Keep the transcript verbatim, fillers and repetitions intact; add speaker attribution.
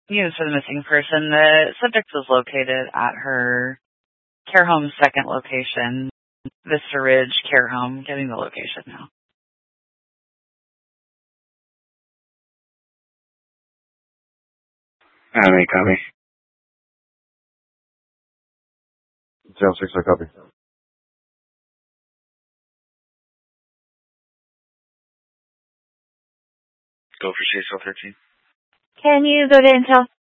Speaker 1: news for the missing person. The subject was located at her care home's second location, Vista Ridge Care Home. Getting the location now.
Speaker 2: Anime copy. Zero six, I copy. Go for C S L thirteen.
Speaker 3: Can you go to Intel?